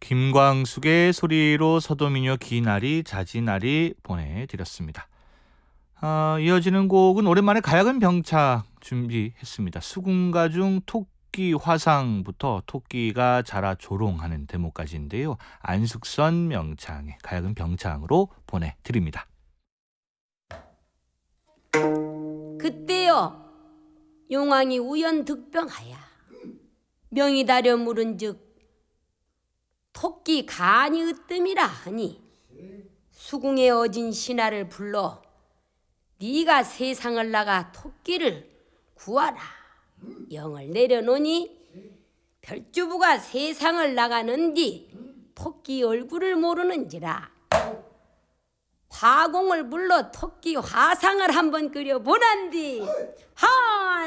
김광숙의 소리로 서도미녀 기나리 자지나리 보내드렸습니다. 이어지는 곡은 오랜만에 가야금 병창 준비했습니다. 수군가 중 토끼 화상부터 토끼가 자라 조롱하는 대목까지인데요. 안숙선 명창의 가야금 병창으로 보내드립니다. 그때요 용왕이 우연득병하야 명이 다려 물은즉 토끼 간이 으뜸이라 하니 수궁에 어진 신하를 불러 네가 세상을 나가 토끼를 구하라 영을 내려놓으니 별주부가 세상을 나가는 뒤 토끼 얼굴을 모르는지라 화공을 불러 토끼 화상을 한번 그려보란디 하